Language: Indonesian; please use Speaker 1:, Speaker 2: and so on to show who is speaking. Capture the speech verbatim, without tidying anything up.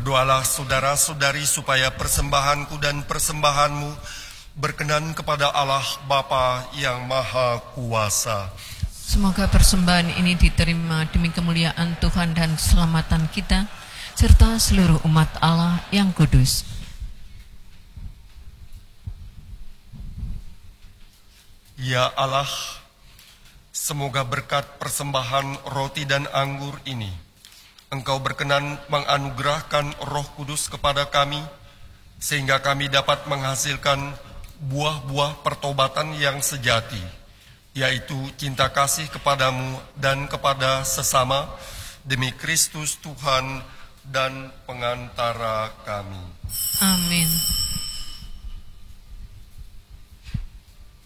Speaker 1: Berdoalah saudara-saudari supaya persembahanku dan persembahanmu berkenan kepada Allah Bapa yang Maha Kuasa.
Speaker 2: Semoga persembahan ini diterima demi kemuliaan Tuhan dan keselamatan kita, serta seluruh umat Allah yang kudus.
Speaker 1: Ya Allah, semoga berkat persembahan roti dan anggur ini, Engkau berkenan menganugerahkan Roh Kudus kepada kami, sehingga kami dapat menghasilkan buah-buah pertobatan yang sejati, yaitu cinta kasih kepadamu dan kepada sesama, demi Kristus Tuhan dan pengantara kami.
Speaker 2: Amin.